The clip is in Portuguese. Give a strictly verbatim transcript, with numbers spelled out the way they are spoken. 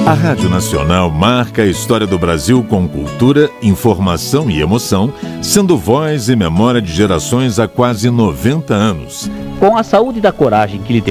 A Rádio Nacional marca a história do Brasil com cultura, informação e emoção, sendo voz e memória de gerações há quase noventa anos. Com a saúde e da coragem que lhe deu